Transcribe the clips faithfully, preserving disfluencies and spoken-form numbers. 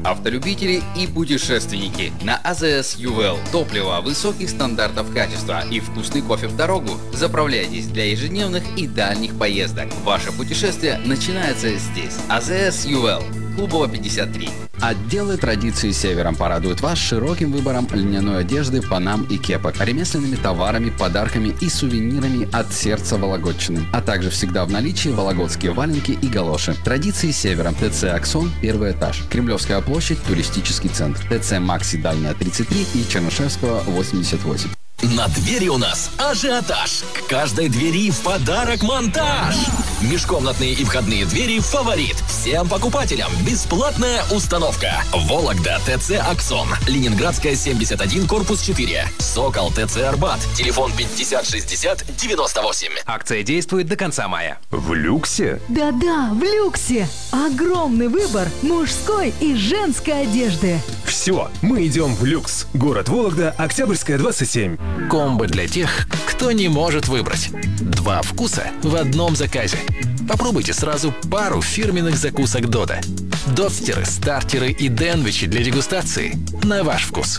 автолюбители и путешественники. На АЗС Ювел топливо высоких стандартов качества и вкусный кофе в дорогу. Заправляйтесь для ежедневных и дальних поездок. Ваше путешествие начинается здесь. АЗС Ювел. Клубова пятьдесят три. Отделы традиции Севером порадуют вас широким выбором льняной одежды, панам и кепок, ремесленными товарами, подарками и сувенирами от сердца Вологодчины, а также всегда в наличии вологодские валенки и галоши. Традиции Севером. ТЦ «Аксон», первый этаж. Кремлевская площадь, туристический центр. ТЦ «Макси», Дальняя, тридцать три и Чернышевского, восемьдесят восемь. На двери у нас ажиотаж. К каждой двери в подарок монтаж. Межкомнатные и входные двери «Фаворит». Всем покупателям бесплатная установка. Вологда, ТЦ «Аксон». Ленинградская, семьдесят один, корпус четыре. Сокол, ТЦ «Арбат». Телефон пятьдесят шестьдесят девяносто восемь. Акция действует до конца мая. В люксе? Да-да, в люксе. Огромный выбор мужской и женской одежды. Все, мы идем в люкс. Город Вологда, Октябрьская, двадцать семь. Комбо для тех, кто не может выбрать. Два вкуса в одном заказе. Попробуйте сразу пару фирменных закусок Додо. Дотстеры, стартеры и денвичи для дегустации. На ваш вкус.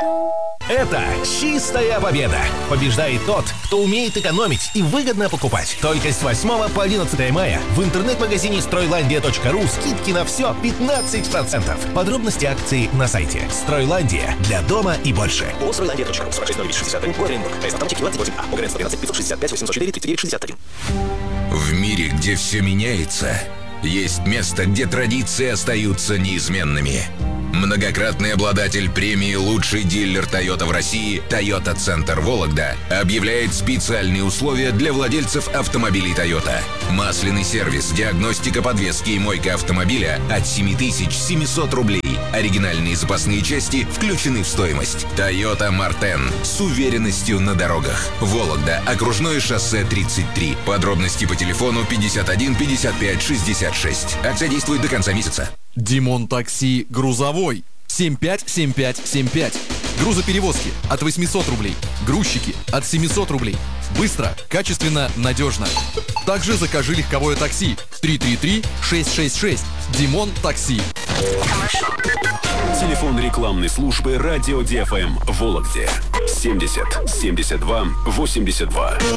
Это чистая победа. Побеждает тот, кто умеет экономить и выгодно покупать. Только с восьмого по одиннадцатое мая в интернет-магазине стройландия точка ру скидки на все пятнадцать процентов. Подробности акции на сайте. Стройландия. Для дома и больше. О стройландия точка ру. сорок шесть ноль шестьдесят один. Город Оренбург. Поезд автоматики двадцать восемь А. ОГРН сто двенадцать пятьсот шестьдесят пять восемьсот четыре тридцать девять шестьдесят один. В мире, где все меняется, есть место, где традиции остаются неизменными. Многократный обладатель премии «Лучший дилер Toyota в России» Toyota Центр Вологда объявляет специальные условия для владельцев автомобилей Toyota. Масляный сервис, диагностика подвески и мойка автомобиля от семь тысяч семьсот рублей. Оригинальные запасные части включены в стоимость. Toyota Мартен с уверенностью на дорогах. Вологда, окружное шоссе тридцать три. Подробности по телефону пятьдесят один пятьдесят пять шестьдесят шесть. Акция действует до конца месяца. Димон Такси грузовой. семь пять семь пять семь пять. Грузоперевозки от восемьсот рублей. Грузчики от семьсот рублей. Быстро, качественно, надежно. Также закажи легковое такси. три три три шесть шесть шесть. Димон Такси. Телефон рекламной службы радио ди эф эм в Вологде. семьдесят семьдесят два восемьдесят два.